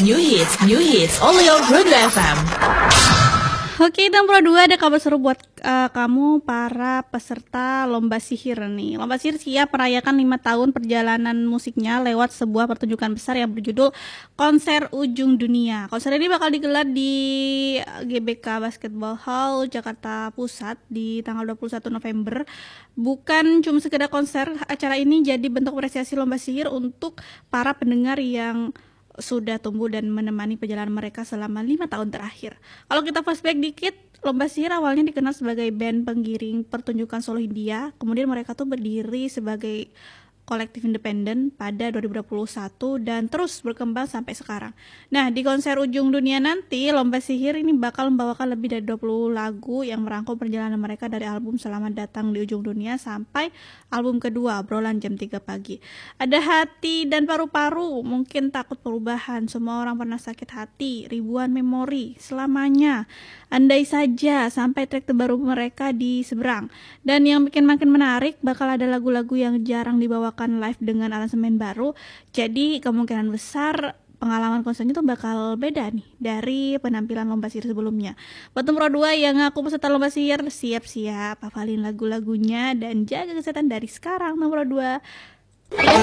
new hits, only on Broadway FM. Oke, nomor 2 ada kabar seru buat kamu para peserta Lomba Sihir nih. Lomba Sihir siap merayakan 5 tahun perjalanan musiknya lewat sebuah pertunjukan besar yang berjudul Konser Ujung Dunia. Konser ini bakal digelar di GBK Basketball Hall Jakarta Pusat di tanggal 21 November. Bukan cuma sekedar konser, acara ini jadi bentuk apresiasi Lomba Sihir untuk para pendengar yang sudah tumbuh dan menemani perjalanan mereka selama 5 tahun terakhir. Kalau kita flashback dikit, Lomba Sihir awalnya dikenal sebagai band penggiring pertunjukan solo Hindia. Kemudian mereka tuh berdiri sebagai kolektif independen pada 2021 dan terus berkembang sampai sekarang. Nah, di konser Ujung Dunia nanti, Lomba Sihir ini bakal membawakan lebih dari 20 lagu yang merangkum perjalanan mereka dari album Selamat Datang di Ujung Dunia sampai album kedua, Obrolan Jam 3 Pagi. Ada hati dan paru-paru, mungkin takut perubahan, semua orang pernah sakit hati, ribuan memori, selamanya, andai saja, sampai track terbaru mereka di Seberang. Dan yang bikin makin menarik, bakal ada lagu-lagu yang jarang dibawakan live dengan aransemen baru. Jadi kemungkinan besar pengalaman konsernya tuh bakal beda nih dari penampilan Lomba Sihir sebelumnya. Buat nomor 2 yang aku peserta Lomba Sihir, siap-siap hafalin lagu-lagunya dan jaga kesehatan dari sekarang. Nomor 2